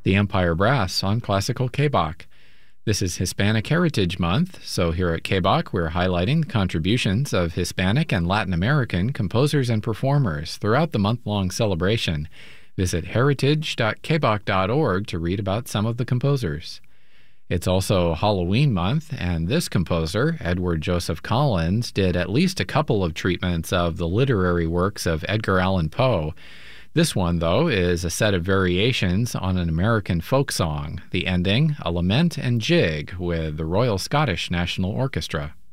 the Empire Brass on Classical KBOK. This is Hispanic Heritage Month, so here at KBOK we're highlighting contributions of Hispanic and Latin American composers and performers throughout the month-long celebration. Visit heritage.kbok.org to read about some of the composers. It's also Halloween month, and this composer, Edward Joseph Collins, did at least a couple of treatments of the literary works of Edgar Allan Poe. This one, though, is a set of variations on an American folk song, the ending, a lament and jig with the Royal Scottish National Orchestra.